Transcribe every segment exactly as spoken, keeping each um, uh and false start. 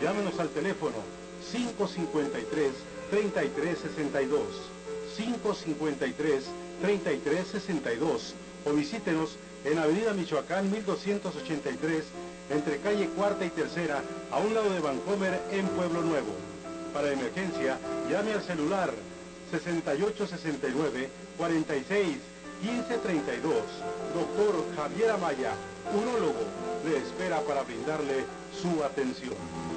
Llámenos al teléfono cinco cinco tres, treinta y tres sesenta y dos, cinco cinco tres, treinta y tres sesenta y dos, o visítenos en Avenida Michoacán mil doscientos ochenta y tres, entre calle Cuarta y Tercera, a un lado de Vancomer, en Pueblo Nuevo. Para emergencia, llame al celular sesenta y ocho sesenta y nueve, cuarenta y seis, quince treinta y dos. Doctor Javier Amaya, urólogo, le espera para brindarle su atención.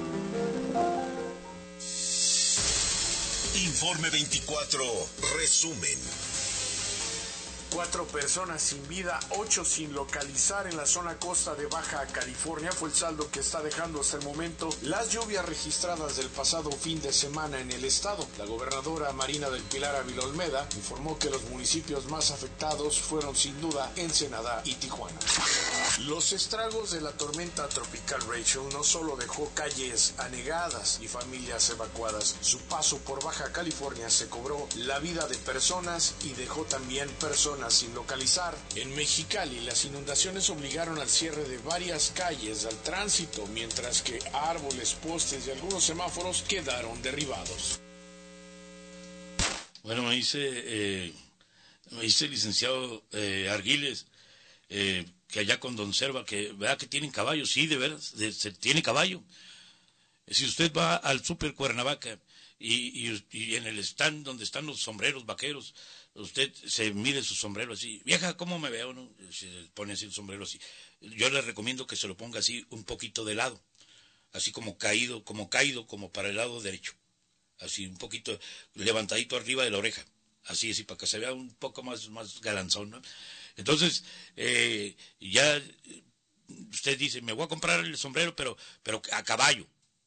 Informe veinticuatro, resumen. Cuatro personas sin vida, ocho sin localizar en la zona costa de Baja California fue el saldo que está dejando hasta el momento las lluvias registradas del pasado fin de semana en el estado. La gobernadora Marina del Pilar Ávila Olmeda informó que los municipios más afectados fueron sin duda Ensenada y Tijuana. Los estragos de la tormenta tropical Rachel no solo dejó calles anegadas y familias evacuadas, su paso por Baja California se cobró la vida de personas y dejó también personas sin localizar. En Mexicali, las inundaciones obligaron al cierre de varias calles al tránsito, mientras que árboles, postes y algunos semáforos quedaron derribados. Bueno, me dice, eh, me dice el licenciado eh, Arguiles, eh, que allá con Don Serva, que vea que tienen caballo. Sí, de veras, de, se, tiene caballo. Si usted va al Super Cuernavaca y, y, y en el stand donde están los sombreros vaqueros, usted se mide su sombrero así. Vieja, ¿cómo me veo? ¿No? Se pone así el sombrero así. Yo le recomiendo que se lo ponga así un poquito de lado, así como caído, como caído, como para el lado derecho. Así un poquito levantadito arriba de la oreja. Así, así, para que se vea un poco más, más galanzón, ¿no? Entonces, eh, ya usted dice, me voy a comprar el sombrero, pero, pero a caballo.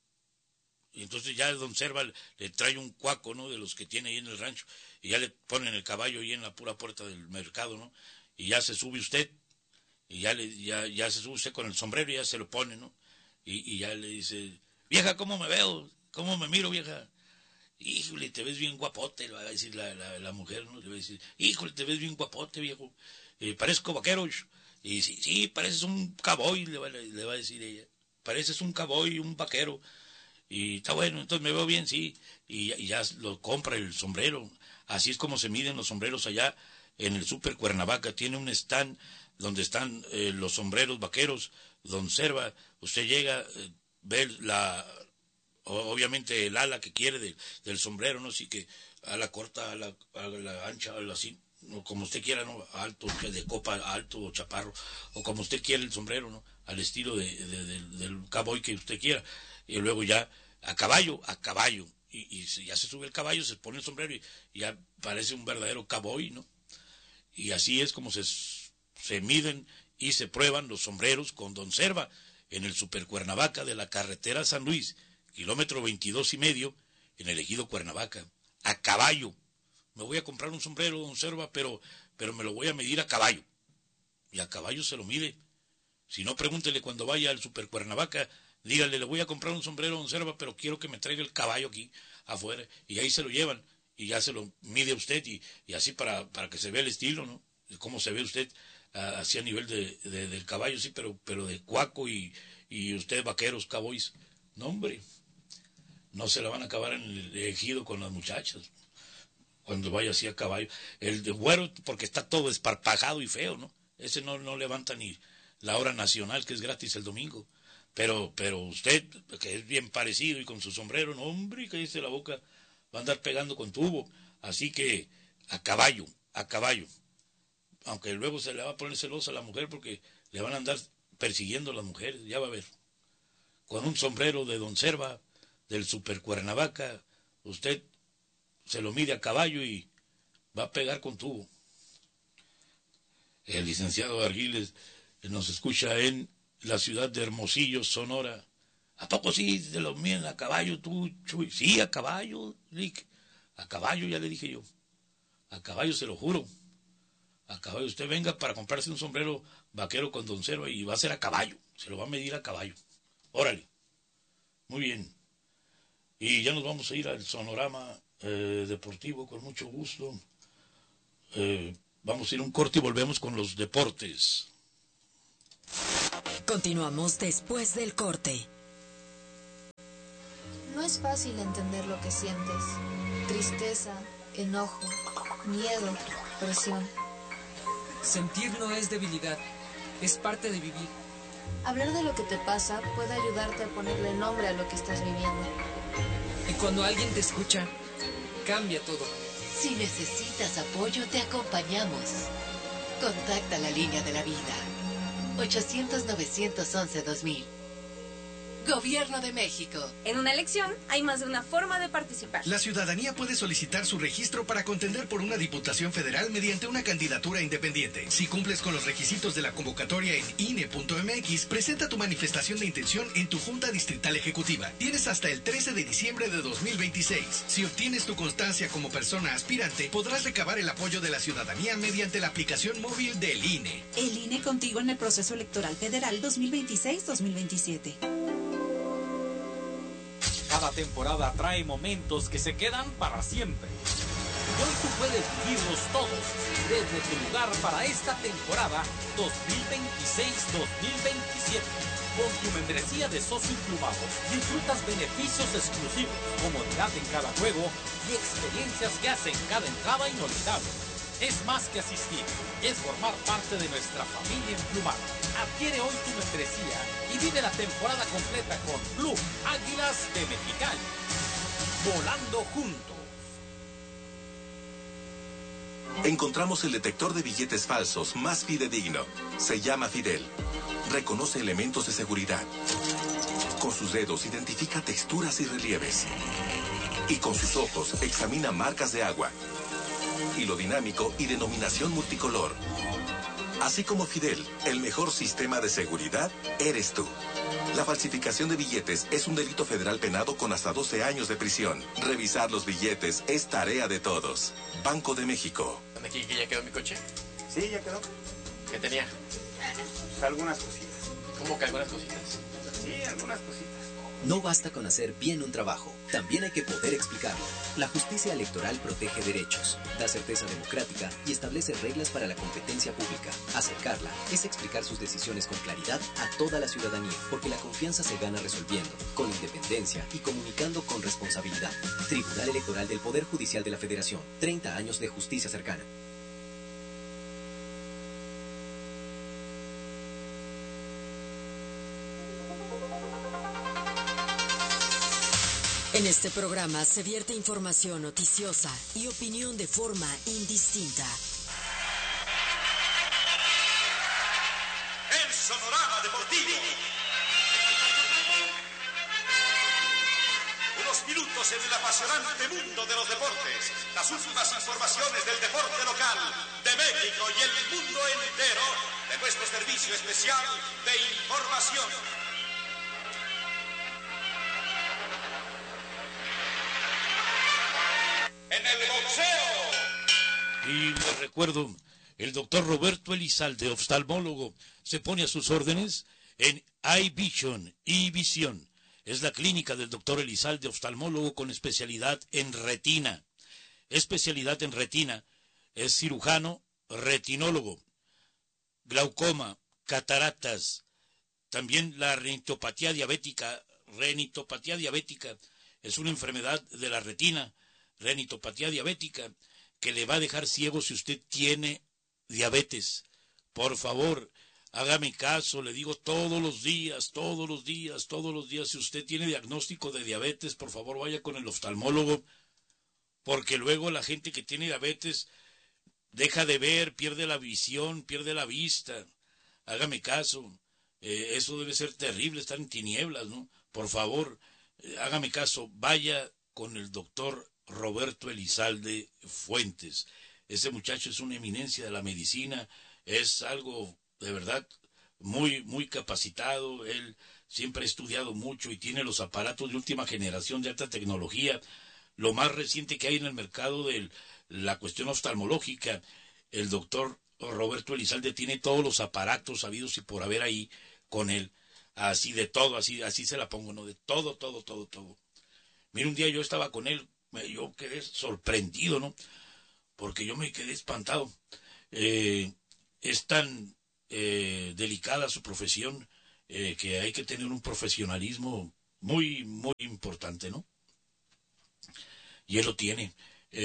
Y entonces ya Don Serva le trae un cuaco, ¿no? De los que tiene ahí en el rancho. Y ya le ponen el caballo ahí en la pura puerta del mercado, ¿no? Y ya se sube usted. Y ya le, ya, ya se sube usted con el sombrero y ya se lo pone, ¿no? Y, y ya le dice, vieja, ¿cómo me veo? ¿Cómo me miro, vieja? Híjole, te ves bien guapote, le va a decir la, la, la mujer, ¿no? Le va a decir, híjole, te ves bien guapote, viejo. Eh, parezco vaquero. Y dice, sí, pareces un cowboy, le va, le va a decir ella. Pareces un cowboy, un vaquero. Y está bueno, entonces me veo bien, sí. Y, y ya lo compra el sombrero. Así es como se miden los sombreros allá en el Super Cuernavaca. Tiene un stand donde están eh, los sombreros vaqueros. Don Serva, usted llega, eh, ve la... obviamente el ala que quiere de, del sombrero, ¿no? Así que a la corta, a la, a la ancha, a la así, ¿no? Como usted quiera, ¿no? Alto, de copa, alto o chaparro, o como usted quiera el sombrero, ¿no? Al estilo de, de, de, del cowboy que usted quiera. Y luego ya a caballo, a caballo. Y, y ya se sube el caballo, se pone el sombrero y, y ya parece un verdadero cowboy, ¿no? Y así es como se, se miden y se prueban los sombreros con Don Serva en el Super Cuernavaca de la carretera San Luis, kilómetro veintidós y medio, en el ejido Cuernavaca, a caballo. Me voy a comprar un sombrero, Don Serva, pero, pero me lo voy a medir a caballo. Y a caballo se lo mide. Si no, pregúntele cuando vaya al Super Cuernavaca, dígale, le voy a comprar un sombrero, Don Serva, pero quiero que me traiga el caballo aquí afuera. Y ahí se lo llevan, y ya se lo mide usted, y, y así para, para que se vea el estilo, ¿no? Cómo se ve usted, uh, así a nivel de, de, del caballo, sí, pero, pero de cuaco y, y usted vaqueros, cowboys. No, hombre. No se la van a acabar en el ejido con las muchachas cuando vaya así a caballo. El de güero, porque está todo esparpajado y feo, ¿no? Ese no, no levanta ni la hora nacional, que es gratis el domingo. Pero, pero usted, que es bien parecido y con su sombrero, no, hombre, que dice la boca, va a andar pegando con tubo. Así que a caballo, a caballo. Aunque luego se le va a poner celosa a la mujer porque le van a andar persiguiendo a las mujeres, ya va a ver. Con un sombrero de Don Serva, del Super Cuernavaca, usted se lo mide a caballo y va a pegar con tubo. El licenciado Arguiles nos escucha en la ciudad de Hermosillo, Sonora. ¿A poco sí se lo miden a caballo tú, Chuy? Sí, a caballo, Rick. A caballo, ya le dije yo. A caballo, se lo juro. A caballo. Usted venga para comprarse un sombrero vaquero con Don Serva y va a ser a caballo. Se lo va a medir a caballo. Órale. Muy bien. Y ya nos vamos a ir al sonorama eh, deportivo con mucho gusto. Eh, vamos a ir a un corte y volvemos con los deportes. Continuamos después del corte. No es fácil entender lo que sientes. Tristeza, enojo, miedo, presión. Sentir no es debilidad, es parte de vivir. Hablar de lo que te pasa puede ayudarte a ponerle nombre a lo que estás viviendo. Y cuando alguien te escucha, cambia todo. Si necesitas apoyo, te acompañamos. Contacta la línea de la vida. ochocientos, novecientos once, dos mil. Gobierno de México. En una elección hay más de una forma de participar. La ciudadanía puede solicitar su registro para contender por una diputación federal mediante una candidatura independiente. Si cumples con los requisitos de la convocatoria en I N E punto M X, presenta tu manifestación de intención en tu Junta Distrital Ejecutiva. Tienes hasta el trece de diciembre de dos mil veintiséis. Si obtienes tu constancia como persona aspirante, podrás recabar el apoyo de la ciudadanía mediante la aplicación móvil del I N E. El I N E contigo en el proceso electoral federal dos mil veintiséis dos mil veintisiete. Cada temporada trae momentos que se quedan para siempre. Y hoy tú puedes vivirlos todos desde tu lugar para esta temporada dos mil veintiséis dos mil veintisiete. Con tu membresía de socio inclumado, disfrutas beneficios exclusivos, comodidad en cada juego y experiencias que hacen cada entrada inolvidable. Es más que asistir, es formar parte de nuestra familia emplumada. Adquiere hoy tu membresía y vive la temporada completa con Club Águilas de Mexicali. Volando juntos. Encontramos el detector de billetes falsos más fidedigno. Se llama Fidel. Reconoce elementos de seguridad. Con sus dedos identifica texturas y relieves. Y con sus ojos examina marcas de agua, hilo dinámico y denominación multicolor. Así como Fidel, el mejor sistema de seguridad eres tú. La falsificación de billetes es un delito federal penado con hasta doce años de prisión. Revisar los billetes es tarea de todos. Banco de México. ¿Aquí que ya quedó mi coche? Sí, ya quedó. ¿Qué tenía? Pues algunas cositas. ¿Cómo que algunas cositas? Sí, algunas cositas. No basta con hacer bien un trabajo, también hay que poder explicarlo. La justicia electoral protege derechos, da certeza democrática y establece reglas para la competencia pública. Acercarla es explicar sus decisiones con claridad a toda la ciudadanía, porque la confianza se gana resolviendo, con independencia y comunicando con responsabilidad. Tribunal Electoral del Poder Judicial de la Federación, treinta años de justicia cercana. En este programa se vierte información noticiosa y opinión de forma indistinta. El Sonorama Deportivo. Unos minutos en el apasionante mundo de los deportes. Las últimas informaciones del deporte local, de México y el mundo entero, de nuestro servicio especial de información. En el boxeo. Y les recuerdo, el doctor Roberto Elizalde, oftalmólogo, se pone a sus órdenes en iVision, iVisión. Es la clínica del doctor Elizalde, oftalmólogo con especialidad en retina. Especialidad en retina, es cirujano, retinólogo, glaucoma, cataratas, también la retinopatía diabética. Retinopatía diabética es una enfermedad de la retina, retinopatía diabética, que le va a dejar ciego si usted tiene diabetes. Por favor, hágame caso, le digo todos los días, todos los días, todos los días, si usted tiene diagnóstico de diabetes, por favor vaya con el oftalmólogo, porque luego la gente que tiene diabetes deja de ver, pierde la visión, pierde la vista. Hágame caso, eh, eso debe ser terrible, estar en tinieblas, ¿no? Por favor, eh, hágame caso, vaya con el doctor Roberto Elizalde Fuentes. Ese muchacho es una eminencia de la medicina, es algo de verdad muy, muy capacitado. Él siempre ha estudiado mucho y tiene los aparatos de última generación de alta tecnología, lo más reciente que hay en el mercado de la cuestión oftalmológica. El doctor Roberto Elizalde tiene todos los aparatos habidos y por haber ahí con él, así de todo, así, así se la pongo, ¿no? De todo, todo, todo, todo. Mira, un día yo estaba con él, yo quedé sorprendido, ¿no? Porque yo me quedé espantado. Eh, es tan eh, delicada su profesión eh, que hay que tener un profesionalismo muy, muy importante, ¿no? Y él lo tiene.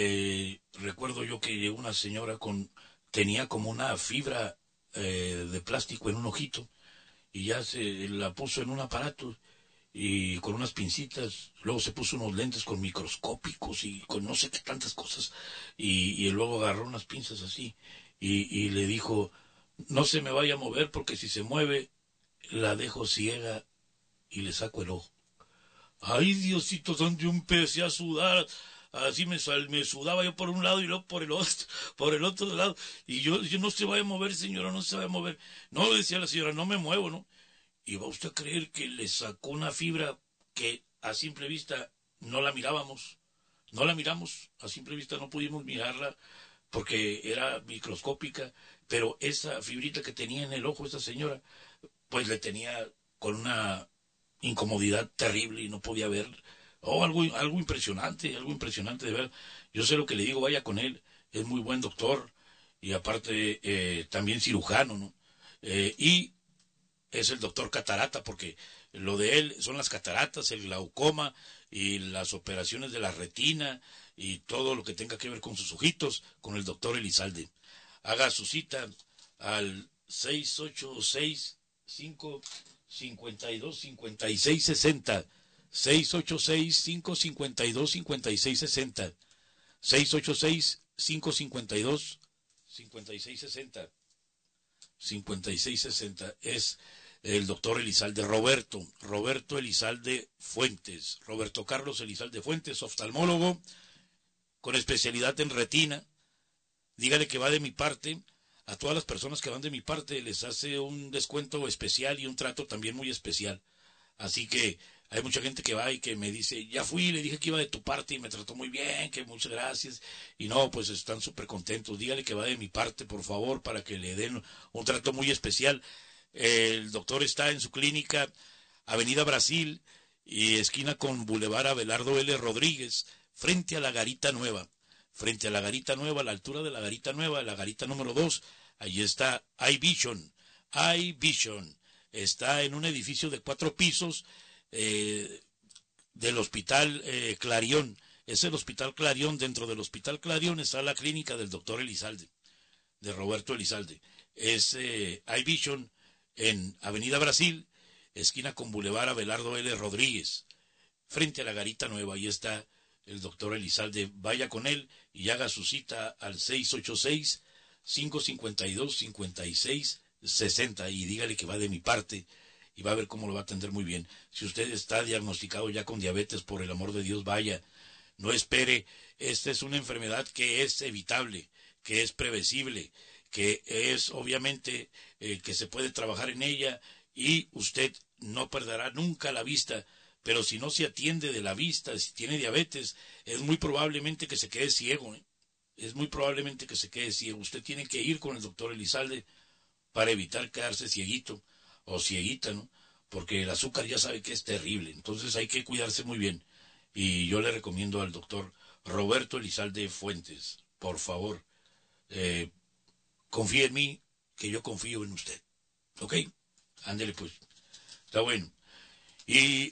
Eh, recuerdo yo que una señora con tenía como una fibra eh, de plástico en un ojito y ya se la puso en un aparato y con unas pincitas, luego se puso unos lentes con microscópicos y con no sé qué tantas cosas y, y luego agarró unas pinzas así y, y le dijo, no se me vaya a mover porque si se mueve la dejo ciega y le saco el ojo. Ay, Diosito, donde yo empecé a sudar, así me, me sudaba yo por un lado y luego por el otro, por el otro lado, y yo, yo no se vaya a mover, señora, no se vaya a mover. No, decía la señora, no me muevo, ¿no? Y va usted a creer que le sacó una fibra que a simple vista no la mirábamos, no la miramos, a simple vista no pudimos mirarla porque era microscópica, pero esa fibrita que tenía en el ojo esa señora, pues le tenía con una incomodidad terrible y no podía ver. Oh, algo, algo impresionante, algo impresionante de ver. Yo sé lo que le digo, vaya con él, es muy buen doctor y aparte eh, también cirujano, ¿no? Eh, y es el doctor catarata, porque lo de él son las cataratas, el glaucoma y las operaciones de la retina y todo lo que tenga que ver con sus ojitos, con el doctor Elizalde. Haga su cita al seis ocho seis, cinco cinco dos, cinco seis seis cero, seis ocho seis, cinco cinco dos, cinco seis seis cero, seis ocho seis, cinco cinco dos, cinco seis seis cero, cinco seis seis cero, es el doctor Elizalde, Roberto, Roberto Elizalde Fuentes, Roberto Carlos Elizalde Fuentes, oftalmólogo, con especialidad en retina. Dígale que va de mi parte. A todas las personas que van de mi parte les hace un descuento especial y un trato también muy especial. Así que hay mucha gente que va y que me dice, ya fui, le dije que iba de tu parte y me trató muy bien, que muchas gracias. Y no, pues están súper contentos. Dígale que va de mi parte, por favor, para que le den un trato muy especial. El doctor está en su clínica, Avenida Brasil, y esquina con Boulevard Abelardo L. Rodríguez, frente a la Garita Nueva. Frente a la Garita Nueva, a la altura de la Garita Nueva, la Garita número dos, allí está iVision. iVision está en un edificio de cuatro pisos eh, del Hospital eh, Clarión. Es el Hospital Clarión. Dentro del Hospital Clarión está la clínica del doctor Elizalde, de Roberto Elizalde. Es eh, iVision en Avenida Brasil, esquina con Boulevard Abelardo L. Rodríguez, frente a la Garita Nueva. Ahí está el doctor Elizalde. Vaya con él y haga su cita al seis ocho seis, cinco cinco dos, cinco seis seis cero y dígale que va de mi parte y va a ver cómo lo va a atender muy bien. Si usted está diagnosticado ya con diabetes, por el amor de Dios, vaya, no espere. Esta es una enfermedad que es evitable, que es previsible, que es obviamente eh, que se puede trabajar en ella y usted no perderá nunca la vista. Pero si no se atiende de la vista, si tiene diabetes, es muy probablemente que se quede ciego, ¿eh? Es muy probablemente que se quede ciego. Usted tiene que ir con el doctor Elizalde para evitar quedarse cieguito o cieguita, ¿no? Porque el azúcar ya sabe que es terrible. Entonces hay que cuidarse muy bien. Y yo le recomiendo al doctor Roberto Elizalde Fuentes, por favor, eh, confíe en mí, que yo confío en usted. ¿Ok? Ándele pues. Está bueno. Y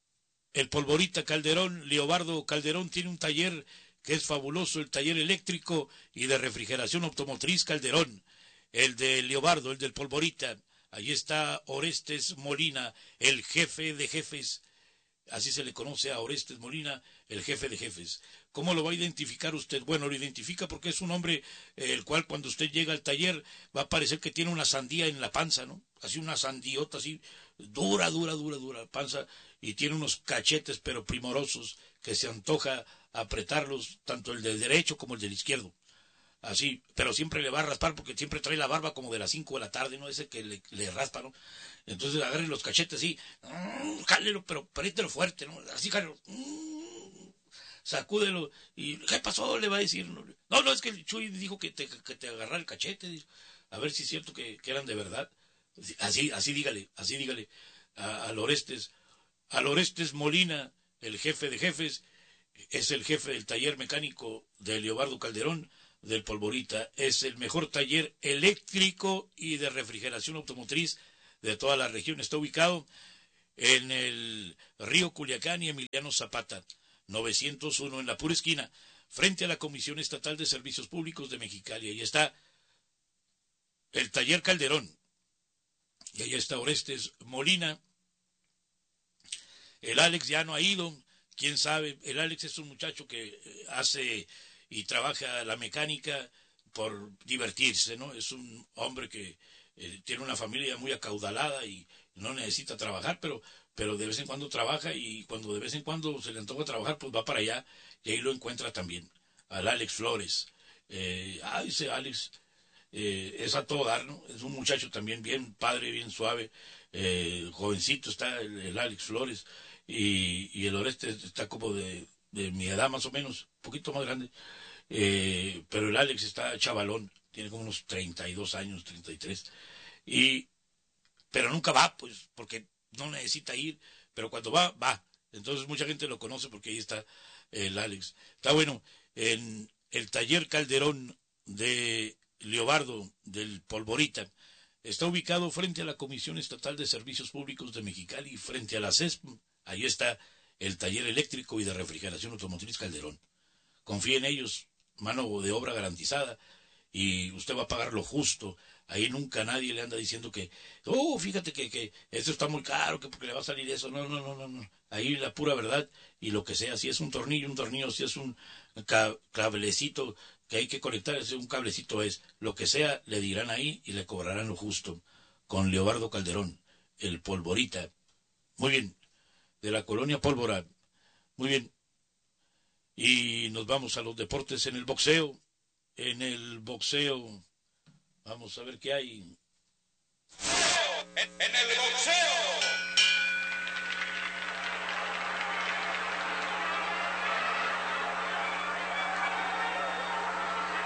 el Polvorita Calderón, Leobardo Calderón, tiene un taller que es fabuloso, el taller eléctrico y de refrigeración automotriz Calderón. El de Leobardo, el del Polvorita. Allí está Orestes Molina, el jefe de jefes. Así se le conoce a Orestes Molina, el jefe de jefes. ¿Cómo lo va a identificar usted? Bueno, lo identifica porque es un hombre eh, el cual cuando usted llega al taller va a parecer que tiene una sandía en la panza, ¿no? Así una sandiota, así dura, dura, dura, dura panza, y tiene unos cachetes pero primorosos que se antoja apretarlos, tanto el del derecho como el del izquierdo. Así, pero siempre le va a raspar porque siempre trae la barba como de las cinco de la tarde, ¿no? Ese que le, le raspa, ¿no? Entonces agarre los cachetes así, mmm, jálelo, pero apriételo fuerte, ¿no? Así jálelo, mmm, sacúdelo, y ¿qué pasó? Le va a decir, no, no, es que el Chuy dijo que te, que te agarrara el cachete, dijo. A ver si es cierto que, que eran de verdad. Así, así dígale, así dígale a, a Orestes, a Orestes Molina, el jefe de jefes, es el jefe del taller mecánico de Leobardo Calderón, del Polvorita. Es el mejor taller eléctrico y de refrigeración automotriz de toda la región. Está ubicado en el Río Culiacán y Emiliano Zapata, novecientos uno, en la pura esquina, frente a la Comisión Estatal de Servicios Públicos de Mexicali. Ahí está el Taller Calderón, y ahí está Orestes Molina. El Alex ya no ha ido, quién sabe. El Alex es un muchacho que hace y trabaja la mecánica por divertirse, ¿no? Es un hombre que eh, tiene una familia muy acaudalada y no necesita trabajar, pero, pero de vez en cuando trabaja, y cuando de vez en cuando se le antoja trabajar, pues va para allá, y ahí lo encuentra también, al Alex Flores. Eh, ah, dice Alex, eh, es a todo dar, ¿no? Es un muchacho también bien padre, bien suave, eh, jovencito está el, el Alex Flores, y, y el Oreste está como de, de mi edad más o menos, un poquito más grande, eh, pero el Alex está chavalón, tiene como unos treinta y dos años, treinta y tres, y pero nunca va, pues, porque no necesita ir, pero cuando va, va. Entonces mucha gente lo conoce porque ahí está el Alex. Está bueno, en el Taller Calderón de Leobardo del Polvorita, está ubicado frente a la Comisión Estatal de Servicios Públicos de Mexicali, frente a la C E S P. Ahí está el Taller Eléctrico y de Refrigeración Automotriz Calderón. Confíe en ellos, mano de obra garantizada, y usted va a pagar lo justo. Ahí nunca nadie le anda diciendo que, oh, fíjate que, que esto está muy caro, que porque le va a salir eso. No, no, no, no, no. Ahí la pura verdad, y lo que sea, si es un tornillo, un tornillo, si es un ca cablecito que hay que conectar, si un cablecito es, lo que sea, le dirán ahí y le cobrarán lo justo. Con Leobardo Calderón, el Polvorita. Muy bien, de la colonia Pólvora. Muy bien. Y nos vamos a los deportes en el boxeo. En el boxeo, vamos a ver qué hay. En, en el boxeo.